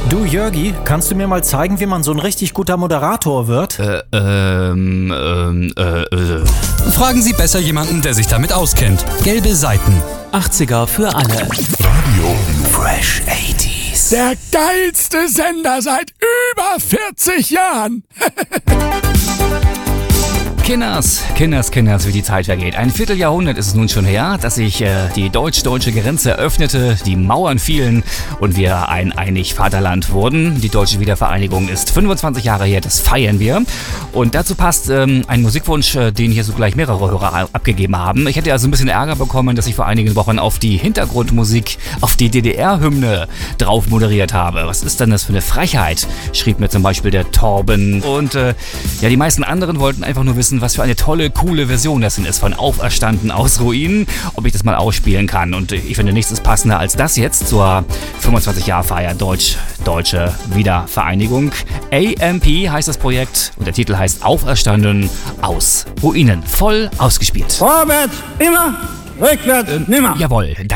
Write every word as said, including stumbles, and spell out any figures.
Du Jörgi, kannst du mir mal zeigen, wie man so ein richtig guter Moderator wird? Äh, ähm, ähm, äh, äh. Fragen Sie besser jemanden, der sich damit auskennt. Gelbe Seiten. achtziger für alle. Radio Fresh achtziger. Der geilste Sender seit über vierzig Jahren. Kinders, Kinders, Kinders, wie die Zeit vergeht. Ein Vierteljahrhundert ist es nun schon her, dass sich äh, die deutsch-deutsche Grenze öffnete, die Mauern fielen und wir ein einig Vaterland wurden. Die deutsche Wiedervereinigung ist fünfundzwanzig Jahre her, das feiern wir. Und dazu passt ähm, ein Musikwunsch, äh, den hier sogleich mehrere Hörer abgegeben haben. Ich hätte also ein bisschen Ärger bekommen, dass ich vor einigen Wochen auf die Hintergrundmusik, auf die D D R-Hymne drauf moderiert habe. Was ist denn das für eine Frechheit? Schrieb mir zum Beispiel der Torben. Und äh, ja, die meisten anderen wollten einfach nur wissen, was für eine tolle, coole Version das denn ist von Auferstanden aus Ruinen, ob ich das mal ausspielen kann. Und ich finde, nichts ist passender als das jetzt zur fünfundzwanzig-Jahr-Feier Deutsch-Deutsche Wiedervereinigung. A M P heißt das Projekt und der Titel heißt Auferstanden aus Ruinen. Voll ausgespielt. Vorwärts immer, rückwärts nimmer. Jawohl.